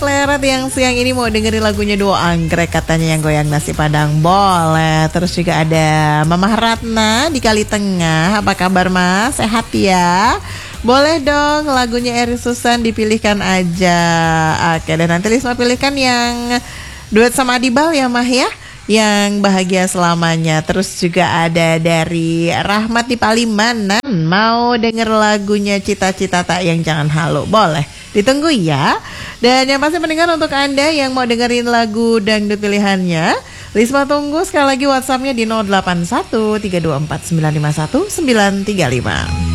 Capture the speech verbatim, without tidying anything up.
Leret yang siang ini mau dengerin lagunya Duo Anggrek, katanya yang goyang nasi padang boleh. Terus juga ada Mama Ratna di Kali Tengah. Apa kabar Mas? Sehat ya? Boleh dong lagunya Eri Susan dipilihkan aja. Oke, dan nanti Lisma pilihkan yang duet sama Adibal ya Mah ya, yang bahagia selamanya. Terus juga ada dari Rahmat di Palimanan, mau denger lagunya Cita-Cita Tak Yang Jangan Halu. Boleh, ditunggu ya. Dan yang pasti mendengar untuk Anda yang mau dengerin lagu dangdut pilihannya, Lisma tunggu sekali lagi WhatsAppnya di nol delapan satu tiga dua empat sembilan lima satu sembilan tiga lima.